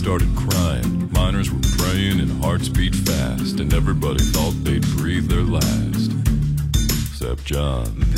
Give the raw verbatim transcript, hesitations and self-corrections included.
started crying. Miners were praying and hearts beat fast, and everybody thought they'd breathe their last, except John.